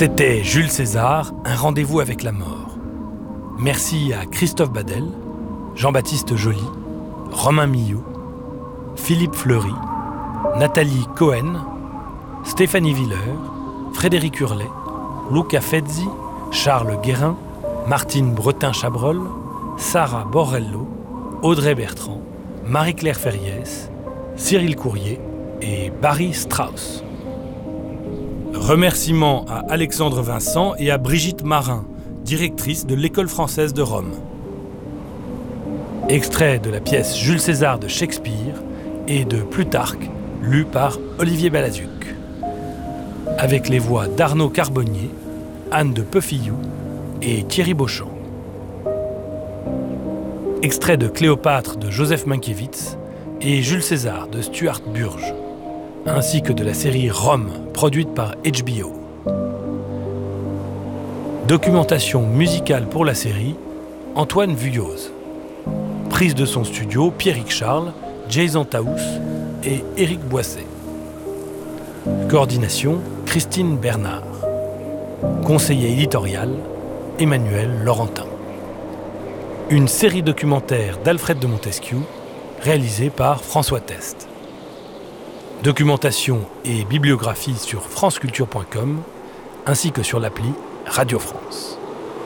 C'était Jules César, un rendez-vous avec la mort. Merci à Christophe Badel, Jean-Baptiste Joly, Romain Millot, Philippe Fleury, Nathalie Cohen, Stéphanie Villeur, Frédéric Hurlet, Luca Fezzi, Charles Guérin, Martine Bretin-Chabrol, Sarah Borrello, Audrey Bertrand, Marie-Claire Ferriès, Cyril Courrier et Barry Strauss. Remerciements à Alexandre Vincent et à Brigitte Marin, directrice de l'École française de Rome. Extrait de la pièce Jules César de Shakespeare et de Plutarque, lu par Olivier Balazuc. Avec les voix d'Arnaud Carbonnier, Anne de Peufillou et Thierry Beauchamp. Extrait de Cléopâtre de Joseph Mankiewicz et Jules César de Stuart Burge, ainsi que de la série Rome, produite par HBO. Documentation musicale pour la série, Antoine Vuilloz. Prise de son studio, Pierrick Charles, Jason Taous et Éric Boisset. Coordination, Christine Bernard. Conseiller éditorial, Emmanuel Laurentin. Une série documentaire d'Alfred de Montesquieu, réalisée par François Test. Documentation et bibliographie sur franceculture.com, ainsi que sur l'appli Radio France.